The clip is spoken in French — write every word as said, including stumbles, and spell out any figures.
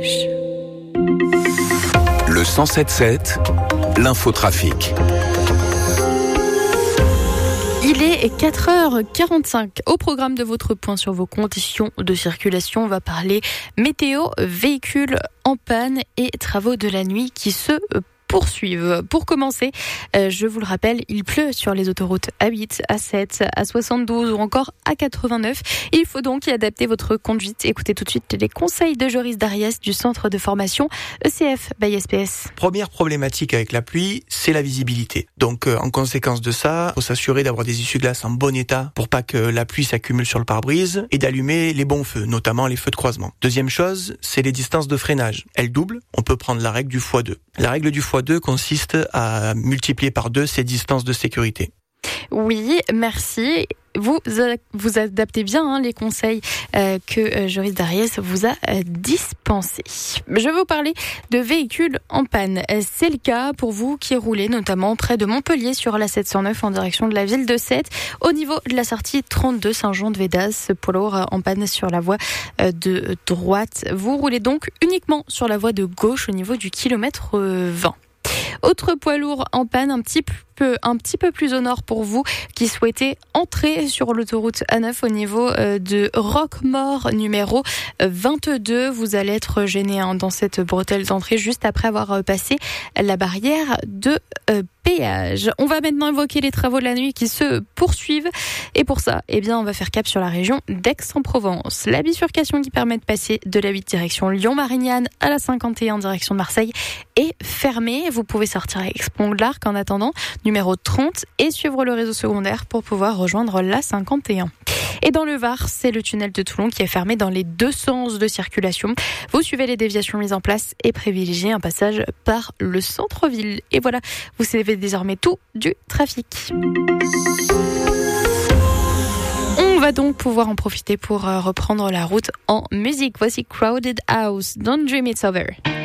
Le cent sept sept, l'infotrafic. Il est quatre heures quarante-cinq. Au programme de votre point sur vos conditions de circulation, on va parler météo, véhicules en panne et travaux de la nuit qui se poursuivent. Pour commencer, euh, je vous le rappelle, il pleut sur les autoroutes A huit, A sept, A soixante-douze ou encore A quatre-vingt-neuf. Il faut donc y adapter votre conduite. Écoutez tout de suite les conseils de Joris Dariès du centre de formation E C F by S P S. Première problématique avec la pluie, c'est la visibilité. Donc euh, en conséquence de ça, il faut s'assurer d'avoir des essuie-glaces en bon état pour pas que la pluie s'accumule sur le pare-brise et d'allumer les bons feux, notamment les feux de croisement. Deuxième chose, c'est les distances de freinage. Elles doublent, on peut prendre la règle du fois deux. La règle du fois deux consiste à multiplier par deux ces distances de sécurité. Oui, merci. Vous vous adaptez bien hein, les conseils euh, que euh, Joris Dariès vous a euh, dispensés. Je vais vous parler de véhicules en panne. C'est le cas pour vous qui roulez notamment près de Montpellier sur la sept cent neuf en direction de la ville de Sète. Au niveau de la sortie trente-deux Saint-Jean-de-Védas, poids lourd en panne sur la voie euh, de droite. Vous roulez donc uniquement sur la voie de gauche au niveau du kilomètre vingt. Autre poids lourd en panne, un petit peu, un petit peu plus au nord pour vous qui souhaitez entrer sur l'autoroute A neuf au niveau de Roquemaure numéro vingt-deux. Vous allez être gêné hein, dans cette bretelle d'entrée juste après avoir passé la barrière de euh, péage. On va maintenant évoquer les travaux de la nuit qui se poursuivent et pour ça, eh bien, on va faire cap sur la région d'Aix-en-Provence. La bifurcation qui permet de passer de la huit direction Lyon-Marignane à la cinquante et un direction de Marseille est fermée. Vous pouvez sortir à Aix-Pont-de-l'Arc en attendant numéro trente et suivre le réseau secondaire pour pouvoir rejoindre la cinquante et un. Et dans le Var, c'est le tunnel de Toulon qui est fermé dans les deux sens de circulation. Vous suivez les déviations mises en place et privilégiez un passage par le centre-ville. Et voilà, vous savez désormais tout du trafic. On va donc pouvoir en profiter pour reprendre la route en musique. Voici Crowded House, Don't Dream It's Over.